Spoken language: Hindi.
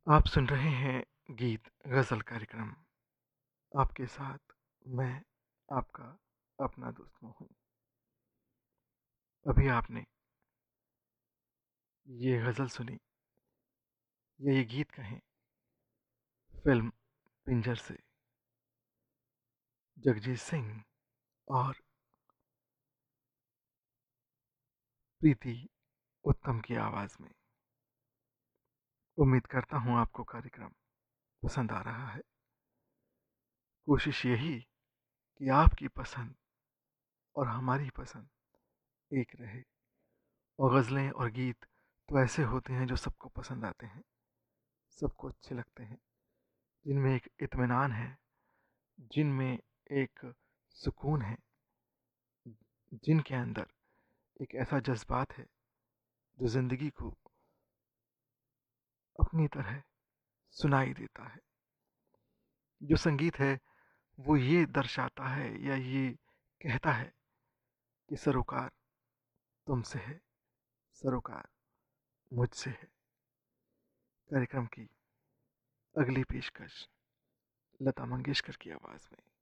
आप सुन रहे हैं गीत गज़ल कार्यक्रम। आपके साथ मैं आपका अपना दोस्त मोहन। अभी आपने ये गज़ल सुनी या ये गीत कहें फ़िल्म पिंजर से जगजीत सिंह और प्रीति उत्तम की आवाज़ में। उम्मीद करता हूँ आपको कार्यक्रम पसंद आ रहा है। कोशिश यही कि आपकी पसंद और हमारी पसंद एक रहे और गज़लें और गीत तो ऐसे होते हैं जो सबको पसंद आते हैं, सबको अच्छे लगते हैं, जिनमें एक इत्मीनान है, जिनमें एक सुकून है, जिनके अंदर एक ऐसा जज़्बात है जो ज़िंदगी को अपनी तरह सुनाई देता है। जो संगीत है वो ये दर्शाता है या ये कहता है कि सरोकार तुमसे है, सरोकार मुझसे है। कार्यक्रम की अगली पेशकश लता मंगेशकर की आवाज़ में।